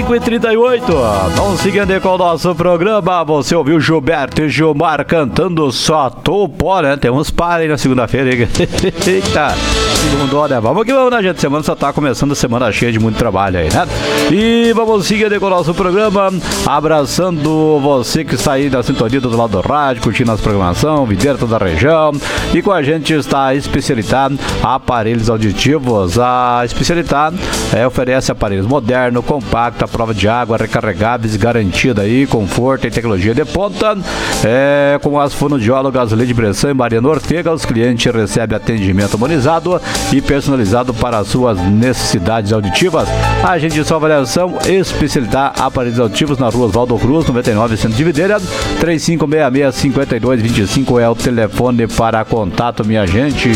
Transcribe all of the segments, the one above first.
5h38, vamos seguindo com o nosso programa. Você ouviu Gilberto e Gilmar cantando Só Tô Pó, né? Tem uns par aí na segunda-feira. Eita, segundo, né? Vamos que vamos, né, gente? Semana só tá começando, a semana cheia de muito trabalho aí, né? E vamos seguindo com o nosso programa, abraçando você que está aí na sintonia do lado do rádio, curtindo as programação, videira toda a região. E com a gente está a Especialitar Aparelhos Auditivos. A Especialitar oferece aparelhos modernos, compactos, à prova de água, recarregáveis, garantida aí, conforto e tecnologia de ponta. Com as fonoaudiólogas Lede Bressan e Mariana Ortega, os clientes recebem atendimento humanizado e personalizado para as suas necessidades auditivas. Agende sua avaliação. Especialitar Aparelhos Auditivos na rua Oswaldo Cruz, 99, centro de Videira. 3566-5225 é o telefone para contato, minha gente.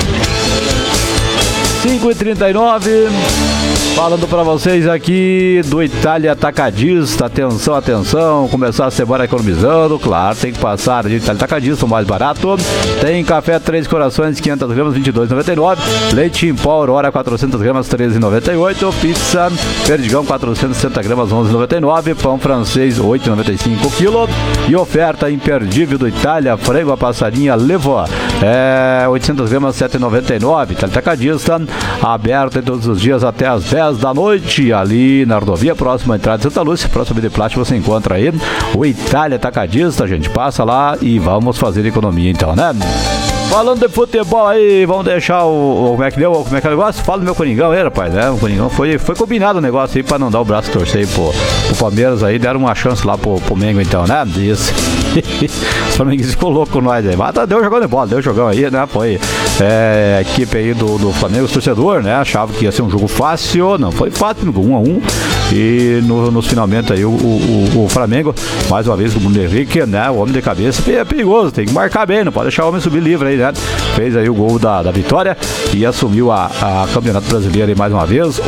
5h39, falando para vocês aqui do Itália Atacadista. Atenção, atenção, começar a semana economizando, claro, tem que passar de Itália Atacadista, o mais barato. Tem café 3 corações, 500 gramas, 22,99. Leite em pó Aurora, 400 gramas, 13,98. Pizza Perdigão, 460 gramas, 11,99. Pão francês, 8,95 kg. E oferta imperdível do Itália, frango a passarinha Levó, 800 gramas, 7,99. Itália Atacadista, aberto todos os dias até às 10 da noite, ali na rodovia, próxima à entrada de Santa Lúcia, próxima de plástico, você encontra aí o Itália Atacadista. A gente passa lá e vamos fazer economia então, né? Falando de futebol aí, vamos deixar como é que deu, como é que é o negócio? Fala do meu Coringão aí, rapaz, né? O Coringão foi combinado o negócio aí pra não dar o braço a torcer aí pro Palmeiras aí, deram uma chance lá pro Mengo então, né? Isso. Os flamenguistas ficou louco com nós aí, mas deu jogão de bola, deu jogão aí, né? Foi a equipe aí do Flamengo, os torcedores, né? Achava que ia ser um jogo fácil, não foi fácil, 1-1. E nos finalmente aí o Flamengo, mais uma vez o Bruno Henrique, né? O homem de cabeça é perigoso, tem que marcar bem, não pode deixar o homem subir livre aí, né? Fez aí o gol da vitória e assumiu a Campeonato Brasileiro aí mais uma vez.